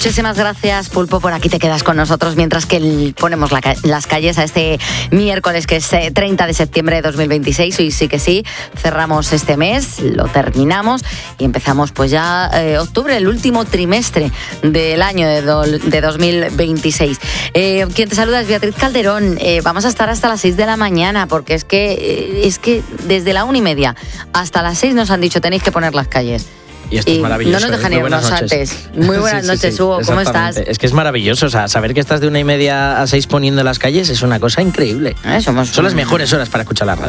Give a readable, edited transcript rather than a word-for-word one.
Muchísimas gracias, Pulpo. Por aquí te quedas con nosotros mientras que ponemos las calles a este miércoles, que es 30 de septiembre de 2026. Hoy sí que sí, cerramos este mes, lo terminamos y empezamos pues ya octubre, el último trimestre del año de 2026. Quien te saluda es Beatriz Calderón. Vamos a estar hasta las 6 de la mañana porque es que desde la 1:30 hasta las 6 nos han dicho tenéis que poner las calles. Y esto es maravilloso. No nos dejan irnos antes. Muy buenas noches, Hugo. ¿Cómo estás? Es que es maravilloso. O sea, saber que estás de 1:30 a 6 poniendo las calles es una cosa increíble. Son las mejores horas para escuchar la radio.